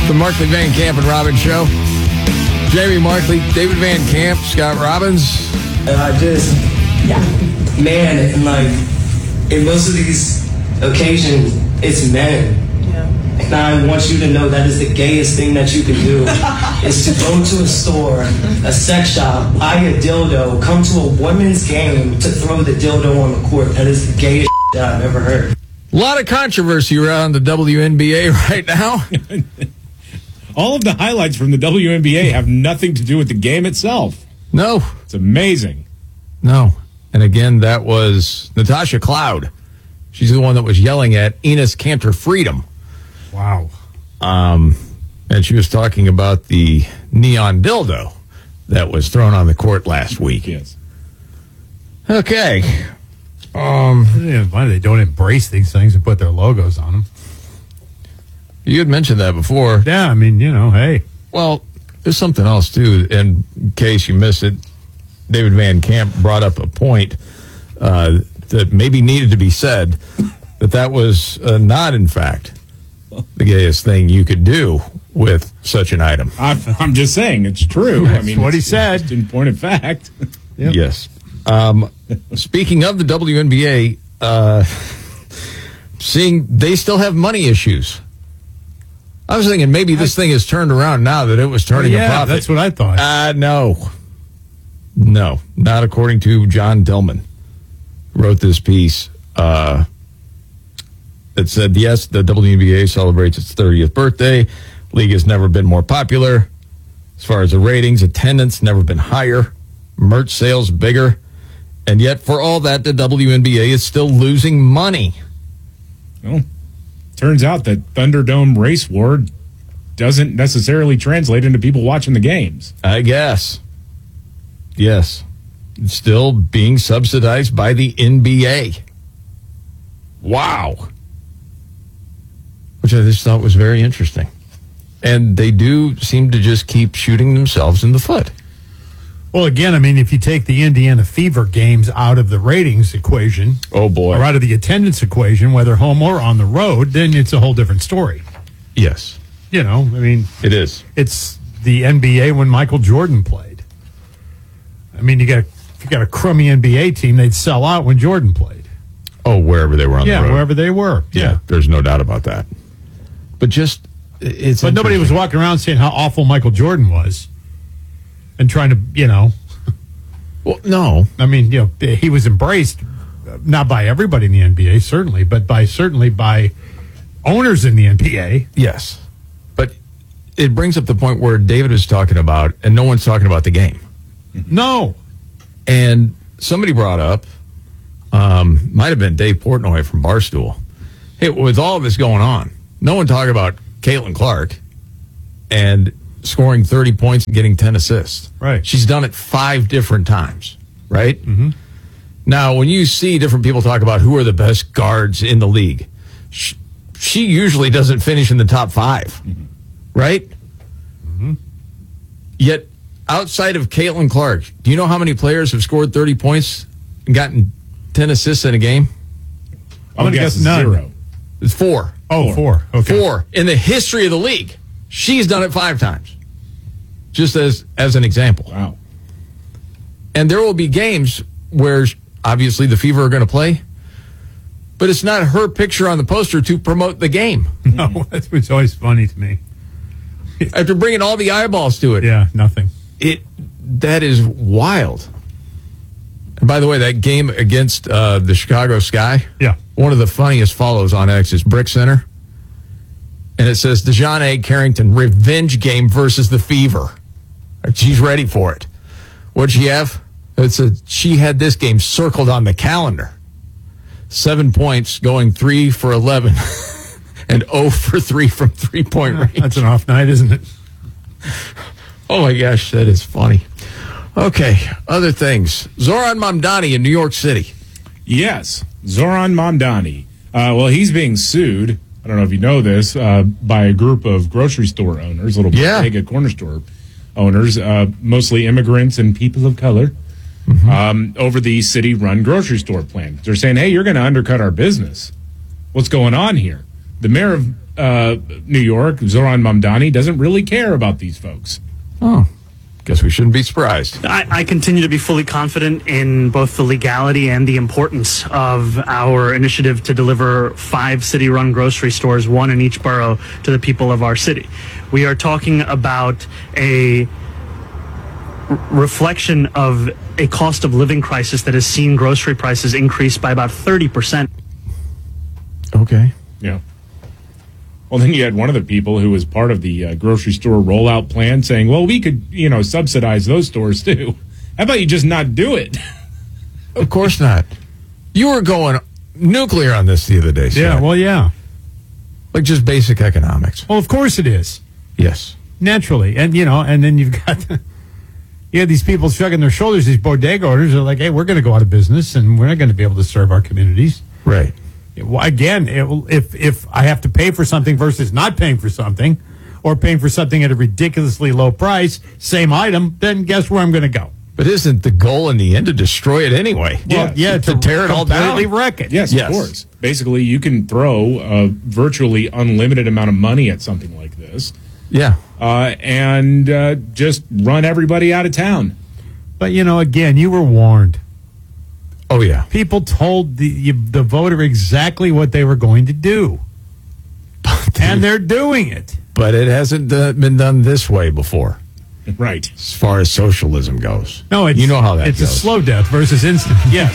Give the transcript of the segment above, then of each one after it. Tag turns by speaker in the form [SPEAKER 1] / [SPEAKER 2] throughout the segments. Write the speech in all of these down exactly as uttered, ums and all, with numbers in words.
[SPEAKER 1] The Markley, Van Camp, and Robbins Show. Jamie Markley, David Van Camp, Scott Robbins.
[SPEAKER 2] And I just, man, and like, in most of these occasions, it's men. Yeah. And I want you to know that is the gayest thing that you can do, is to go to a store, a sex shop, buy a dildo, come to a women's game to throw the dildo on the court. That is the gayest that I've ever heard.
[SPEAKER 1] A lot of controversy around the W N B A right now.
[SPEAKER 3] All of the highlights from the W N B A have nothing to do with the game itself.
[SPEAKER 1] No.
[SPEAKER 3] It's amazing.
[SPEAKER 1] No. And again, that was Natasha Cloud. She's the one that was yelling at Enes Kanter Freedom.
[SPEAKER 4] Wow.
[SPEAKER 1] Um, and she was talking about the neon dildo that was thrown on the court last week.
[SPEAKER 3] Yes.
[SPEAKER 1] Okay. Um,
[SPEAKER 4] Why they don't embrace these things and put their logos on them?
[SPEAKER 1] You had mentioned that before.
[SPEAKER 4] Yeah, I mean, you know, hey.
[SPEAKER 1] Well, there's something else, too. In case you missed it, David Van Camp brought up a point uh, that maybe needed to be said, that that was uh, not, in fact, the gayest thing you could do with such an item.
[SPEAKER 3] I'm, I'm just saying, it's true.
[SPEAKER 4] That's
[SPEAKER 3] I mean,
[SPEAKER 4] what he said.
[SPEAKER 3] In point of fact.
[SPEAKER 4] Yep.
[SPEAKER 1] Yes. Um, speaking of the W N B A, uh, seeing they still have money issues. I was thinking maybe this thing has turned around now that it was turning
[SPEAKER 4] well, yeah,
[SPEAKER 1] a profit.
[SPEAKER 4] That's what I thought.
[SPEAKER 1] Uh, no. No, not according to John Dillman, who wrote this piece uh, that said, yes, the W N B A celebrates its thirtieth birthday. League has never been more popular. As far as the ratings, attendance never been higher. Merch sales bigger. And yet, for all that, the W N B A is still losing money.
[SPEAKER 3] Well, turns out that Thunderdome race war doesn't necessarily translate into people watching the games.
[SPEAKER 1] I guess. Yes. It's still being subsidized by the N B A. Wow. Which I just thought was very interesting. And they do seem to just keep shooting themselves in the foot.
[SPEAKER 4] Well, again, I mean, if you take the Indiana Fever games out of the ratings equation,
[SPEAKER 1] oh boy,
[SPEAKER 4] or out of the attendance equation, whether home or on the road, then it's a whole different story.
[SPEAKER 1] Yes.
[SPEAKER 4] You know, I mean,
[SPEAKER 1] it is.
[SPEAKER 4] It's the N B A when Michael Jordan played. I mean, you got if you got a crummy N B A team, they'd sell out when Jordan played.
[SPEAKER 1] Oh, wherever they were on
[SPEAKER 4] yeah,
[SPEAKER 1] the road.
[SPEAKER 4] wherever they were.
[SPEAKER 1] Yeah,
[SPEAKER 4] yeah,
[SPEAKER 1] there's no doubt about that. But just, it's
[SPEAKER 4] But nobody was walking around saying how awful Michael Jordan was and trying to, you know.
[SPEAKER 1] Well, no.
[SPEAKER 4] I mean, you know, he was embraced, not by everybody in the N B A, certainly, but by certainly by owners in the N B A.
[SPEAKER 1] Yes. But it brings up the point where David was talking about, and no one's talking about the game.
[SPEAKER 4] No.
[SPEAKER 1] And somebody brought up, um, might have been Dave Portnoy from Barstool. Hey, with all of this going on, no one talking about Caitlin Clark and scoring thirty points and getting ten assists.
[SPEAKER 4] Right.
[SPEAKER 1] She's done it five different times, right?
[SPEAKER 4] Mm-hmm.
[SPEAKER 1] Now, when you see different people talk about who are the best guards in the league, she, she usually doesn't finish in the top five, mm-hmm. right?
[SPEAKER 4] Mm-hmm.
[SPEAKER 1] Yet, outside of Caitlin Clark, do you know how many players have scored thirty points and gotten ten assists in a game?
[SPEAKER 3] I'm going to guess
[SPEAKER 4] none.
[SPEAKER 3] Zero.
[SPEAKER 1] It's four.
[SPEAKER 4] Oh, four. Okay.
[SPEAKER 1] Four in the history of the league. She's done it five times, just as as an example.
[SPEAKER 3] Wow.
[SPEAKER 1] And there will be games where obviously the Fever are going to play, but it's not her picture on the poster to promote the game.
[SPEAKER 4] No, that's what's always funny to me.
[SPEAKER 1] After bringing all the eyeballs to it.
[SPEAKER 4] Yeah, nothing.
[SPEAKER 1] It that is wild. And by the way, that game against uh, the Chicago Sky,
[SPEAKER 4] yeah,
[SPEAKER 1] one of the funniest follows on X is Brick Center. And it says, DeJounte Carrington, revenge game versus the Fever. She's ready for it. What'd she have? It said she had this game circled on the calendar. Seven points, going three for eleven, and oh for three from three-point range.
[SPEAKER 4] That's an off night, isn't it?
[SPEAKER 1] Oh, my gosh, that is funny. Okay, other things. Zoran Mamdani in New York City.
[SPEAKER 3] Yes, Zoran Mamdani. Uh, well, he's being sued. I don't know if you know this, uh, by a group of grocery store owners, little
[SPEAKER 1] yeah.
[SPEAKER 3] bodega corner store owners, uh, mostly immigrants and people of color, mm-hmm. um, over the city-run grocery store plan. They're saying, hey, you're going to undercut our business. What's going on here? The mayor of uh, New York, Zoran Mamdani, doesn't really care about these folks.
[SPEAKER 1] Oh, guess we shouldn't be surprised.
[SPEAKER 5] I, I continue to be fully confident in both the legality and the importance of our initiative to deliver five city-run grocery stores, one in each borough, to the people of our city. We are talking about a reflection of a cost of living crisis that has seen grocery prices increase by about thirty percent.
[SPEAKER 1] Okay.
[SPEAKER 3] Yeah. Well, then you had one of the people who was part of the uh, grocery store rollout plan saying, well, we could, you know, subsidize those stores too. How about you just not do it?
[SPEAKER 1] Of course not. You were going nuclear on this the other day, Scott.
[SPEAKER 4] Yeah, well, yeah.
[SPEAKER 1] Like just basic economics.
[SPEAKER 4] Well, of course it is.
[SPEAKER 1] Yes.
[SPEAKER 4] Naturally. And, you know, and then you've got, you have these people shrugging their shoulders, these bodega owners are like, hey, we're going to go out of business and we're not going to be able to serve our communities.
[SPEAKER 1] Right.
[SPEAKER 4] Well, again, it will, if if I have to pay for something versus not paying for something, or paying for something at a ridiculously low price, same item, then guess where I'm going to go?
[SPEAKER 1] But isn't the goal in the end to destroy it anyway?
[SPEAKER 4] Well, yeah,
[SPEAKER 1] to,
[SPEAKER 4] to
[SPEAKER 1] tear it all down,
[SPEAKER 4] completely wreck it.
[SPEAKER 3] Yes,
[SPEAKER 1] Yes.
[SPEAKER 3] of course. Basically, you can throw a virtually unlimited amount of money at something like this
[SPEAKER 1] Yeah.
[SPEAKER 3] uh, and uh, just run everybody out of town.
[SPEAKER 4] But you know, again, you were warned.
[SPEAKER 1] Oh yeah.
[SPEAKER 4] People told the you, the voter exactly what they were going to do, and they're doing it.
[SPEAKER 1] But it hasn't uh, been done this way before,
[SPEAKER 3] Right.
[SPEAKER 1] as far as socialism goes.
[SPEAKER 4] No, it's,
[SPEAKER 1] you know how that
[SPEAKER 4] it's
[SPEAKER 1] goes.
[SPEAKER 4] a slow death versus instant. Yes.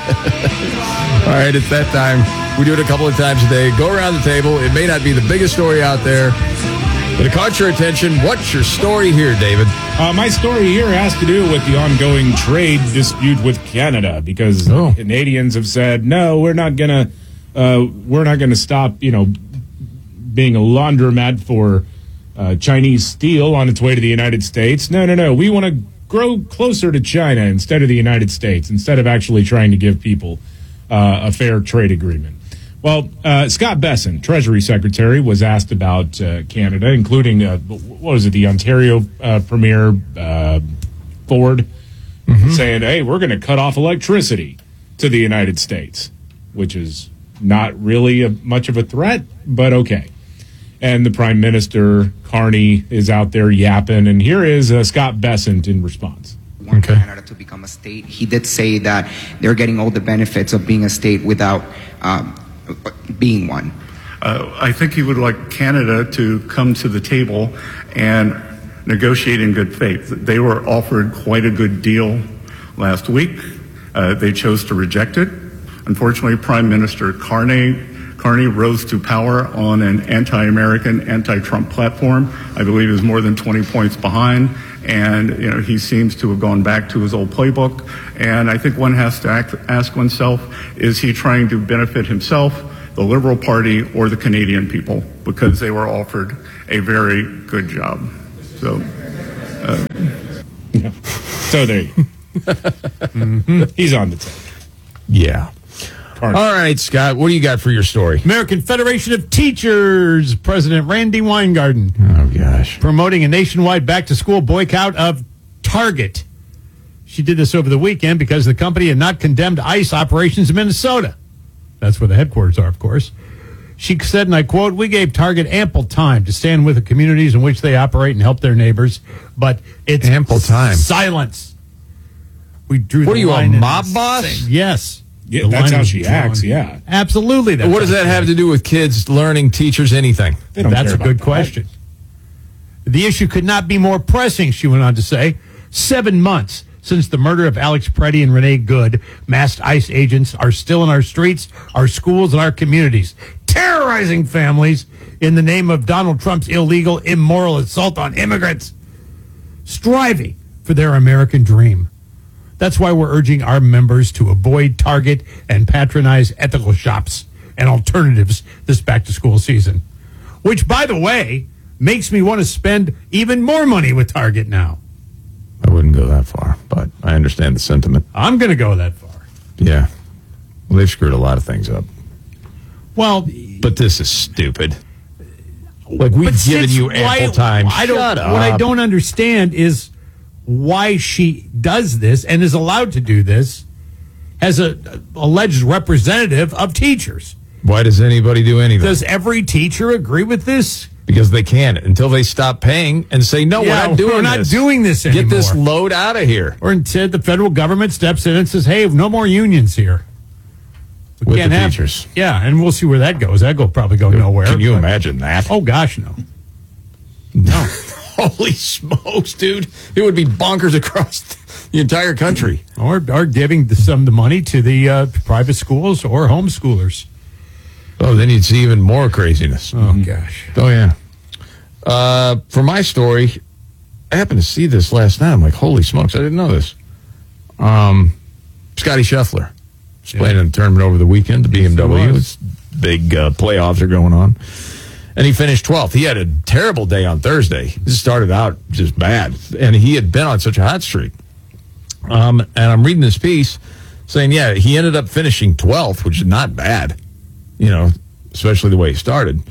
[SPEAKER 1] All right, it's that time. We do it a couple of times a day. Go around the table. It may not be the biggest story out there, but it caught your attention. What's your story here, David?
[SPEAKER 3] Uh, my story here has to do with the ongoing trade dispute with Canada, because
[SPEAKER 1] Oh.
[SPEAKER 3] Canadians have said, no, we're not gonna, uh, we're not gonna stop, you know, being a laundromat for uh, Chinese steel on its way to the United States. No, no, no. We want to grow closer to China instead of the United States, instead of actually trying to give people uh, a fair trade agreement. Well, uh, Scott Bessent, Treasury Secretary, was asked about uh, Canada, including, uh, what was it, the Ontario uh, Premier uh, Ford, saying, hey, we're going to cut off electricity to the United States, which is not really a, much of a threat, but okay. And the Prime Minister, Carney, is out there yapping, and here is uh, Scott Bessent in response.
[SPEAKER 6] Want
[SPEAKER 1] Okay.
[SPEAKER 6] Canada to become a state. He did say that they're getting all the benefits of being a state without um, being one.
[SPEAKER 7] Uh, I think he would like Canada to come to the table and negotiate in good faith. They were offered quite a good deal last week. Uh, they chose to reject it. Unfortunately, Prime Minister Carney, Carney rose to power on an anti-American, anti-Trump platform. I believe is more than twenty points behind. And, you know, he seems to have gone back to his old playbook. And I think one has to act, ask oneself, is he trying to benefit himself, the Liberal Party, or the Canadian people? Because they were offered a very good job. So, uh,
[SPEAKER 3] So there you go. mm-hmm. He's on the take.
[SPEAKER 1] Yeah.
[SPEAKER 3] Carney.
[SPEAKER 1] All right, Scott, what do you got for your story?
[SPEAKER 4] American Federation of Teachers President Randy Weingarten
[SPEAKER 1] Oh, gosh.
[SPEAKER 4] promoting a nationwide back-to-school boycott of Target. She did this over the weekend because the company had not condemned ICE operations in Minnesota. That's where the headquarters are, of course. She said, and I quote, "We gave Target ample time to stand with the communities in which they operate and help their neighbors, but it's
[SPEAKER 1] Ample time.
[SPEAKER 4] silence. We drew
[SPEAKER 1] What
[SPEAKER 4] the
[SPEAKER 1] are you, a
[SPEAKER 4] line in
[SPEAKER 1] mob
[SPEAKER 4] the
[SPEAKER 1] boss?
[SPEAKER 4] sand." Yes.
[SPEAKER 3] Yeah,
[SPEAKER 4] The
[SPEAKER 3] that's
[SPEAKER 4] line
[SPEAKER 3] how
[SPEAKER 4] was
[SPEAKER 3] she
[SPEAKER 4] drawn.
[SPEAKER 3] acts, yeah.
[SPEAKER 4] Absolutely. That's
[SPEAKER 1] What does
[SPEAKER 4] how
[SPEAKER 1] that
[SPEAKER 4] she
[SPEAKER 1] have
[SPEAKER 4] acts.
[SPEAKER 1] to do with kids learning, teachers, anything?
[SPEAKER 3] They don't
[SPEAKER 4] That's
[SPEAKER 3] care
[SPEAKER 4] a
[SPEAKER 3] about
[SPEAKER 4] good
[SPEAKER 3] that.
[SPEAKER 4] question. The issue could not be more pressing, she went on to say. Seven months since the murder of Alex Preddy and Renee Good, masked ICE agents are still in our streets, our schools, and our communities, terrorizing families in the name of Donald Trump's illegal, immoral assault on immigrants, striving for their American dream. That's why we're urging our members to avoid Target and patronize ethical shops and alternatives this back-to-school season. Which, by the way, makes me want to spend even more money with Target now.
[SPEAKER 1] I wouldn't go that far, but I understand the sentiment.
[SPEAKER 4] I'm going to go that far.
[SPEAKER 1] Yeah. Well, they've screwed a lot of things up.
[SPEAKER 4] Well,
[SPEAKER 1] But this is stupid. Like, we've
[SPEAKER 4] but
[SPEAKER 1] given
[SPEAKER 4] since
[SPEAKER 1] you ample
[SPEAKER 4] why-
[SPEAKER 1] time.
[SPEAKER 4] I don't,
[SPEAKER 1] Shut up.
[SPEAKER 4] What I don't understand is why she does this and is allowed to do this as a, a alleged representative of teachers.
[SPEAKER 1] Why does anybody do anything?
[SPEAKER 4] Does every teacher agree with this?
[SPEAKER 1] Because they can until they stop paying and say, no,
[SPEAKER 4] Yeah,
[SPEAKER 1] we're not doing
[SPEAKER 4] we're not
[SPEAKER 1] this.
[SPEAKER 4] doing this anymore.
[SPEAKER 1] Get this load out of here.
[SPEAKER 4] Or instead, the federal government steps in and says, hey, no more unions here. We
[SPEAKER 1] With
[SPEAKER 4] can't
[SPEAKER 1] the
[SPEAKER 4] have
[SPEAKER 1] teachers.
[SPEAKER 4] Yeah, and we'll see where that goes. That will probably go nowhere.
[SPEAKER 1] Can you
[SPEAKER 4] but-
[SPEAKER 1] imagine that?
[SPEAKER 4] Oh, gosh, no.
[SPEAKER 1] No. Holy smokes, dude. It would be bonkers across the entire country.
[SPEAKER 4] Or, or giving the, some of the money to the uh, private schools or homeschoolers.
[SPEAKER 1] Oh, then you'd see even more craziness.
[SPEAKER 4] Oh, gosh.
[SPEAKER 1] Oh, yeah. Uh, for my story, I happened to see this last night. I'm like, holy smokes, I didn't know this. Um, Scotty Scheffler was playing in a tournament over the weekend, the B M W.
[SPEAKER 4] was.
[SPEAKER 1] It's big uh, playoffs are going on. And he finished twelfth. He had a terrible day on Thursday. This started out just bad. And he had been on such a hot streak. Um, and I'm reading this piece saying, yeah, he ended up finishing twelfth, which is not bad, you know, especially the way he started.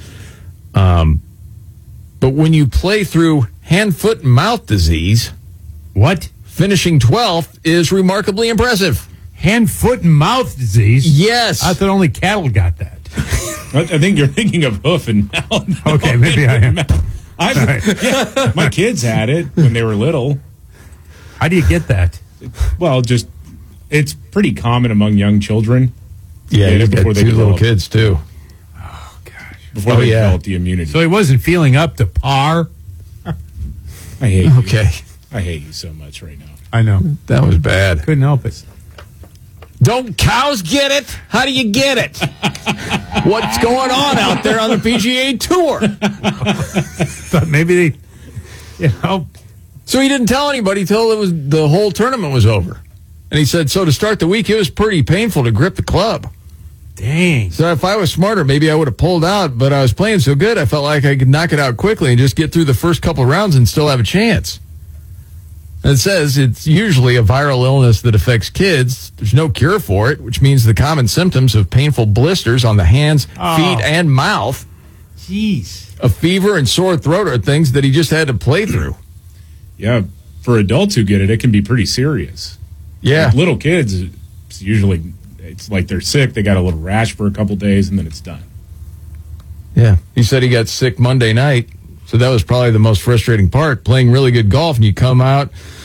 [SPEAKER 1] Um, but when you play through hand, foot, and mouth disease,
[SPEAKER 4] What?
[SPEAKER 1] finishing twelfth is remarkably impressive.
[SPEAKER 4] Hand, foot, and mouth disease?
[SPEAKER 1] Yes.
[SPEAKER 4] I thought only cattle got that.
[SPEAKER 3] I I think you're thinking of hoof and mouth.
[SPEAKER 4] Okay, maybe I am.
[SPEAKER 3] I've,
[SPEAKER 4] All right.
[SPEAKER 3] yeah, my kids had it when they were little.
[SPEAKER 4] How do you get that?
[SPEAKER 3] Well, just it's pretty common among young children.
[SPEAKER 1] Yeah,
[SPEAKER 3] Get it
[SPEAKER 1] he's got
[SPEAKER 3] before they
[SPEAKER 1] two little
[SPEAKER 3] develop-
[SPEAKER 1] kids, too.
[SPEAKER 4] Oh, gosh.
[SPEAKER 3] Before
[SPEAKER 1] Oh,
[SPEAKER 3] they
[SPEAKER 1] yeah.
[SPEAKER 3] develop the immunity.
[SPEAKER 4] So he wasn't feeling up to par?
[SPEAKER 3] I hate you.
[SPEAKER 1] Okay.
[SPEAKER 3] I hate you so much right now.
[SPEAKER 4] I know.
[SPEAKER 1] That was bad.
[SPEAKER 4] Couldn't help it.
[SPEAKER 1] Don't cows get it? How do you get it? What's going on out there on the P G A Tour?
[SPEAKER 4] Thought maybe they, you know,
[SPEAKER 1] So he didn't tell anybody till it was the whole tournament was over. And he said, so to start the week, it was pretty painful to grip the club.
[SPEAKER 4] dang.
[SPEAKER 1] So if I was smarter, maybe I would have pulled out, but I was playing so good, I felt like I could knock it out quickly and just get through the first couple rounds and still have a chance. And it says it's usually a viral illness that affects kids. There's no cure for it, which means the common symptoms of painful blisters on the hands,
[SPEAKER 4] Oh.
[SPEAKER 1] feet, and mouth,
[SPEAKER 4] Jeez.
[SPEAKER 1] a fever and sore throat are things that he just had to play through.
[SPEAKER 3] Yeah, for adults who get it, it can be pretty serious.
[SPEAKER 1] Yeah.
[SPEAKER 3] With little kids, it's usually it's like they're sick. They got a little rash for a couple days, and then it's done.
[SPEAKER 1] Yeah. He said he got sick Monday night. So that was probably the most frustrating part. Playing really good golf and you come out,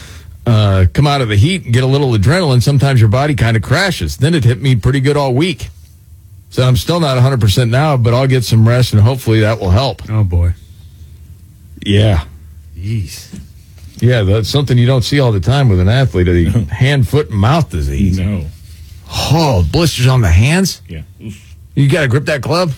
[SPEAKER 1] uh, come out of the heat and get a little adrenaline. Sometimes your body kind of crashes. Then it hit me pretty good all week. So I'm still not one hundred percent now, but I'll get some rest and hopefully that will help.
[SPEAKER 4] Oh, boy.
[SPEAKER 1] Yeah.
[SPEAKER 4] Jeez.
[SPEAKER 1] Yeah, that's something you don't see all the time with an athlete, the hand, foot, and mouth disease.
[SPEAKER 3] No.
[SPEAKER 1] Oh, blisters on the hands?
[SPEAKER 3] Yeah. Oof.
[SPEAKER 1] You got to grip that club?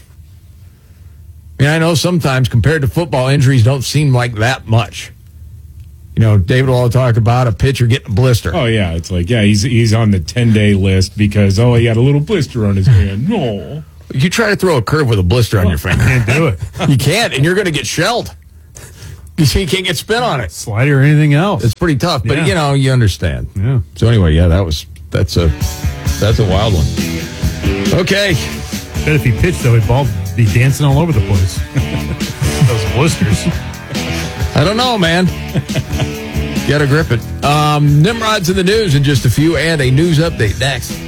[SPEAKER 1] I mean, I know sometimes compared to football, injuries don't seem like that much. You know, David will all talk about a pitcher getting a blister.
[SPEAKER 3] Oh yeah, it's like yeah, he's he's on the ten day list because oh he had a little blister on his hand. No.
[SPEAKER 1] You try to throw a curve with a blister on your finger.
[SPEAKER 4] Can't do it.
[SPEAKER 1] You can't, and you're going to get shelled. You see, you can't get spin on it.
[SPEAKER 4] Slide or anything else.
[SPEAKER 1] It's pretty tough, but
[SPEAKER 4] Yeah.
[SPEAKER 1] you know, you understand.
[SPEAKER 4] Yeah.
[SPEAKER 1] So anyway, yeah, that was that's a that's a wild one. Okay.
[SPEAKER 4] Bet if he pitched, though, he'd ball be dancing all over the place. Those blisters.
[SPEAKER 1] I don't know, man. Got to grip it. Um, Nimrod's in the news in just a few, and a news update next.